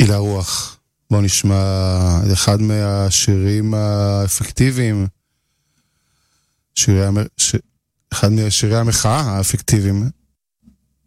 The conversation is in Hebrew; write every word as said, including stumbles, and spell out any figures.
אל הרוח. בואו נשמע אחד מהשירים האפקטיביים, שירי, ש... אחד משירי המחאה האפקטיביים